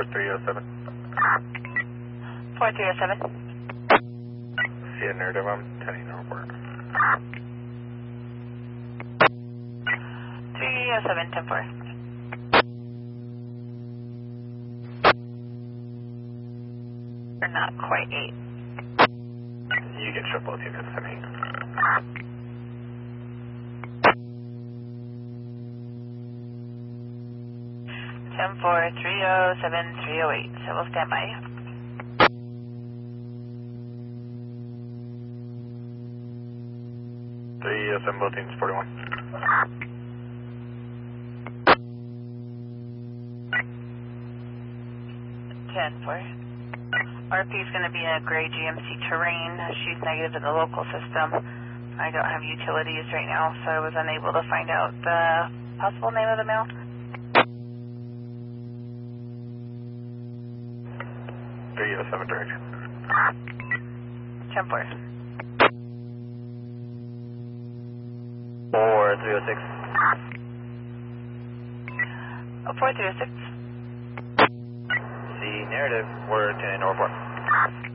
4307. 4307. See a narrative, I'm 10 Norfolk. 307, 10-4. Or not quite 8. You can show both units to me. Ten 4-307-308, so we'll stand by. Both units 41. 10-4. RP is going to be in a gray GMC terrain. She's negative in the local system. I don't have utilities right now, so I was unable to find out the possible name of the male. 307 direction. 10-4. 4306. 4306. See narrative, we're 10 Norfolk.